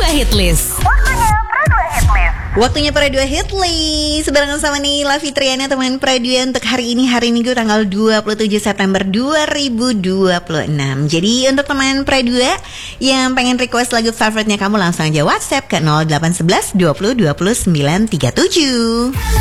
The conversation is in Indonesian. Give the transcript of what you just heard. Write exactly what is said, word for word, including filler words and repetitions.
Hitlist. Waktunya Pra dua Hitlist barengan sama Nila Fitriana, teman Pra dua untuk hari ini, hari Minggu tanggal dua puluh tujuh September dua ribu dua puluh enam. Jadi untuk teman Pra dua yang pengen request lagu favoritnya kamu, langsung aja WhatsApp ke nol delapan satu satu dua nol dua nol sembilan tiga tujuh.